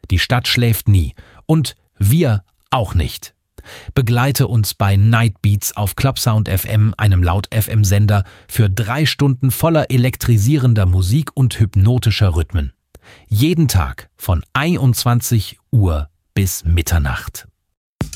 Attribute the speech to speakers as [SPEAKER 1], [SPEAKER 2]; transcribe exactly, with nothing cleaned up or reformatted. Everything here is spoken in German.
[SPEAKER 1] Die Stadt schläft nie. Und wir auch nicht. Begleite uns bei Nightbeats auf Clubsound F M, einem Laut-F M-Sender, für drei Stunden voller elektrisierender Musik und hypnotischer Rhythmen. Jeden Tag von einundzwanzig Uhr bis Mitternacht.